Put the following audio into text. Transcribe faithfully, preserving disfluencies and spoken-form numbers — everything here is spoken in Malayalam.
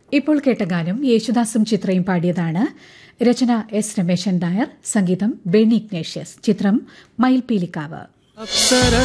ഇപ്പോൾ കേട്ട ഗാനം യേശുദാസും ചിത്രയും പാടിയതാണ്. രചന എസ് രമേശൻ നായർ, സംഗീതം ബെന്നി ഇഗ്നേഷ്യസ്. ചിത്രം മയിൽപീലിക്കാവ്. അപ്സര